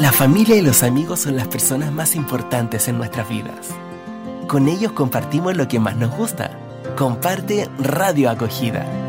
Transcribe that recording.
La familia y los amigos son las personas más importantes en nuestras vidas. Con ellos compartimos lo que más nos gusta. Comparte Radio Acogida.